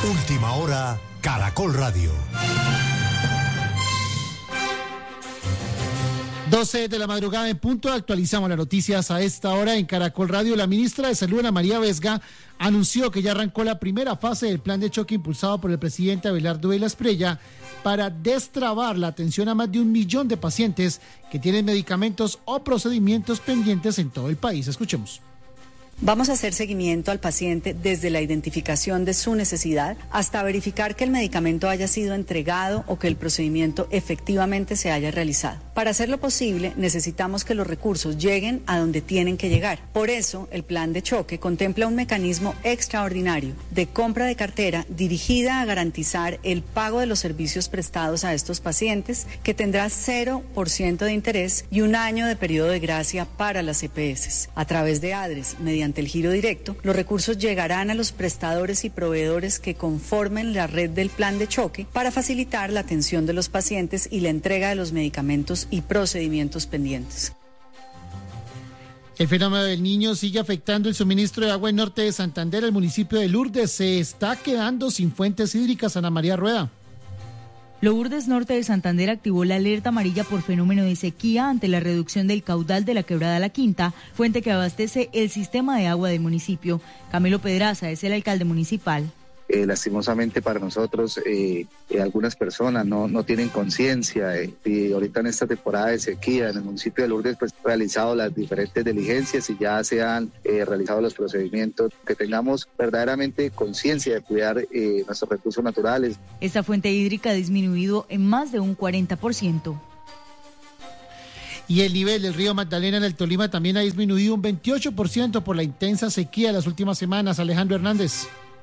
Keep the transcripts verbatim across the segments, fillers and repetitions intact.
Última hora, Caracol Radio. doce de la madrugada en punto, actualizamos las noticias a esta hora en Caracol Radio. La ministra de Salud, Ana María Vesga, anunció que ya arrancó la primera fase del plan de choque impulsado por el presidente Abelardo de la Espriella para destrabar la atención a más de un millón de pacientes que tienen medicamentos o procedimientos pendientes en todo el país. Escuchemos. Vamos a hacer seguimiento al paciente desde la identificación de su necesidad hasta verificar que el medicamento haya sido entregado o que el procedimiento efectivamente se haya realizado. Para hacerlo posible, necesitamos que los recursos lleguen a donde tienen que llegar. Por eso, el plan de choque contempla un mecanismo extraordinario de compra de cartera dirigida a garantizar el pago de los servicios prestados a estos pacientes, que tendrá cero por ciento de interés y un año de periodo de gracia para las E P S. A través de ADRES, mediante Ante el giro directo, los recursos llegarán a los prestadores y proveedores que conformen la red del plan de choque para facilitar la atención de los pacientes y la entrega de los medicamentos y procedimientos pendientes. El fenómeno del Niño sigue afectando el suministro de agua en norte de Santander. El municipio de Lourdes se está quedando sin fuentes hídricas. Ana María Rueda. Lourdes Norte de Santander activó la alerta amarilla por fenómeno de sequía ante la reducción del caudal de la quebrada La Quinta, fuente que abastece el sistema de agua del municipio. Camilo Pedraza es el alcalde municipal. Eh, lastimosamente para nosotros, eh, eh, algunas personas no, no tienen conciencia eh, y ahorita en esta temporada de sequía en el municipio de Lourdes pues realizado las diferentes diligencias y ya se han eh, realizado los procedimientos, que tengamos verdaderamente conciencia de cuidar eh, nuestros recursos naturales. Esta fuente hídrica ha disminuido en más de un cuarenta por ciento. Y el nivel del río Magdalena en el Tolima también ha disminuido un veintiocho por ciento por la intensa sequía de las últimas semanas. Alejandro Hernández.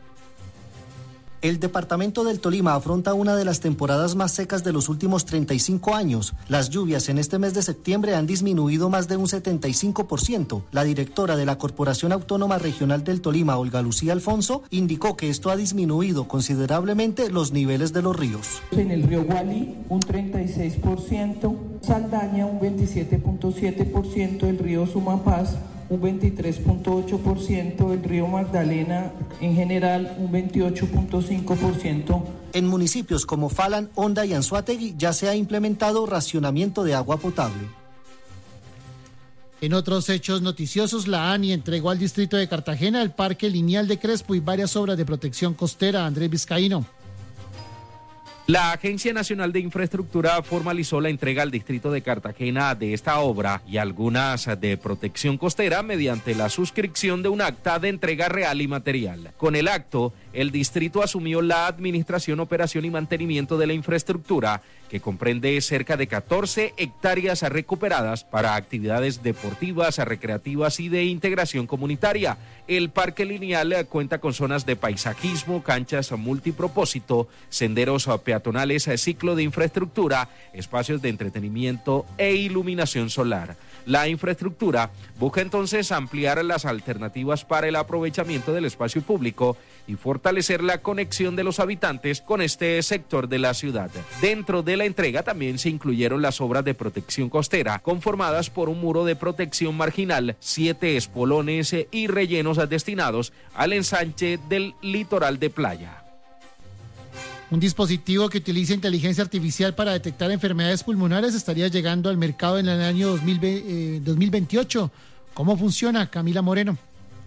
El departamento del Tolima afronta una de las temporadas más secas de los últimos treinta y cinco años. Las lluvias en este mes de septiembre han disminuido más de un setenta y cinco por ciento. La directora de la Corporación Autónoma Regional del Tolima, Olga Lucía Alfonso, indicó que esto ha disminuido considerablemente los niveles de los ríos. En el río Gualí, un treinta y seis por ciento, Saldaña, un veintisiete punto siete por ciento, el río Sumapaz, un veintitrés punto ocho por ciento, el río Magdalena en general un veintiocho punto cinco por ciento. En municipios como Falan, Honda y Anzoátegui ya se ha implementado racionamiento de agua potable. En otros hechos noticiosos, la ANI entregó al distrito de Cartagena el Parque Lineal de Crespo y varias obras de protección costera. Andrés Vizcaíno. La Agencia Nacional de Infraestructura formalizó la entrega al distrito de Cartagena de esta obra y algunas de protección costera mediante la suscripción de un acta de entrega real y material. Con el acto, el distrito asumió la administración, operación y mantenimiento de la infraestructura, que comprende cerca de catorce hectáreas recuperadas para actividades deportivas, recreativas y de integración comunitaria. El Parque Lineal cuenta con zonas de paisajismo, canchas multipropósito, senderos peatonales, ciclo de infraestructura, espacios de entretenimiento e iluminación solar. La infraestructura busca entonces ampliar las alternativas para el aprovechamiento del espacio público y fortalecer la conexión de los habitantes con este sector de la ciudad. Dentro de la entrega también se incluyeron las obras de protección costera, conformadas por un muro de protección marginal, siete espolones y rellenos destinados al ensanche del litoral de playa. Un dispositivo que utiliza inteligencia artificial para detectar enfermedades pulmonares estaría llegando al mercado en el año dos mil veintiocho. ¿Cómo funciona, Camila Moreno?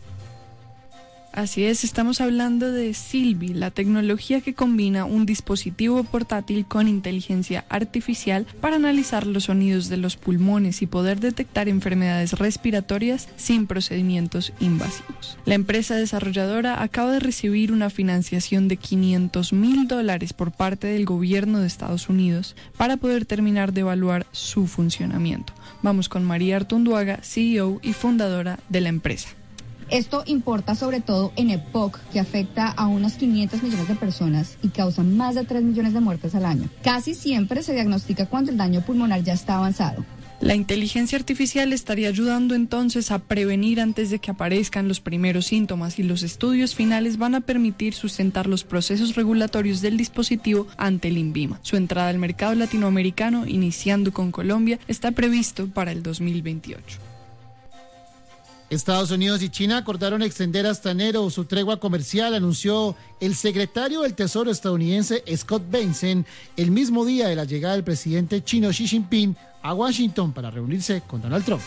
Así es, estamos hablando de Silvi, la tecnología que combina un dispositivo portátil con inteligencia artificial para analizar los sonidos de los pulmones y poder detectar enfermedades respiratorias sin procedimientos invasivos. La empresa desarrolladora acaba de recibir una financiación de quinientos mil dólares por parte del gobierno de Estados Unidos para poder terminar de evaluar su funcionamiento. Vamos con María Artunduaga, C E O y fundadora de la empresa. Esto importa sobre todo en E P O C, que afecta a unos quinientos millones de personas y causa más de tres millones de muertes al año. Casi siempre se diagnostica cuando el daño pulmonar ya está avanzado. La inteligencia artificial estaría ayudando entonces a prevenir antes de que aparezcan los primeros síntomas, y los estudios finales van a permitir sustentar los procesos regulatorios del dispositivo ante el INVIMA. Su entrada al mercado latinoamericano, iniciando con Colombia, está previsto para el dos mil veintiocho. Estados Unidos y China acordaron extender hasta enero su tregua comercial, anunció el secretario del Tesoro estadounidense Scott Bessent el mismo día de la llegada del presidente chino Xi Jinping a Washington para reunirse con Donald Trump.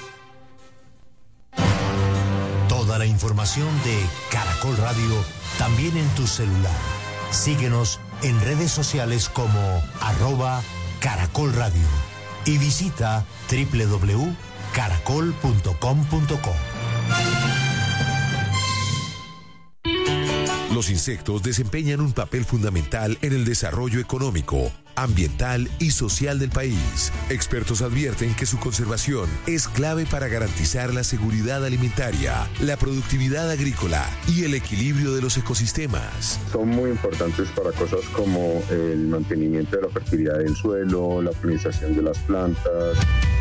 Toda la información de Caracol Radio también en tu celular. Síguenos en redes sociales como arroba Caracol Radio y visita doble u doble u doble u punto caracol punto com punto co. Los insectos desempeñan un papel fundamental en el desarrollo económico, ambiental y social del país. Expertos advierten que su conservación es clave para garantizar la seguridad alimentaria, la productividad agrícola y el equilibrio de los ecosistemas. Son muy importantes para cosas como el mantenimiento de la fertilidad del suelo, la polinización de las plantas.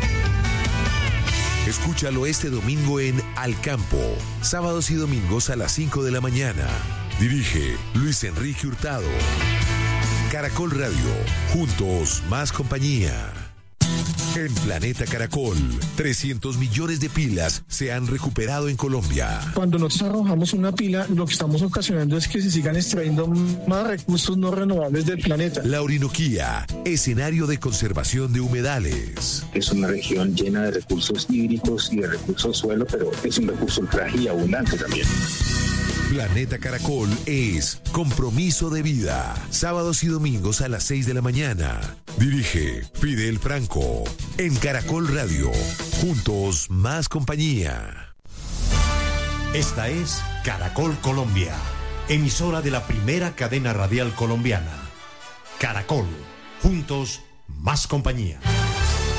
Escúchalo este domingo en Al Campo, sábados y domingos a las cinco de la mañana. Dirige Luis Enrique Hurtado. Caracol Radio, juntos más compañía. En Planeta Caracol, trescientos millones de pilas se han recuperado en Colombia. Cuando nosotros arrojamos una pila, lo que estamos ocasionando es que se sigan extrayendo más recursos no renovables del planeta. La Orinoquía, escenario de conservación de humedales. Es una región llena de recursos hídricos y de recursos suelo, pero es un recurso frágil y abundante también. Planeta Caracol es compromiso de vida. Sábados y domingos a las seis de la mañana. Dirige Fidel Franco. En Caracol Radio. Juntos más compañía. Esta es Caracol Colombia, emisora de la primera cadena radial colombiana. Caracol. Juntos más compañía.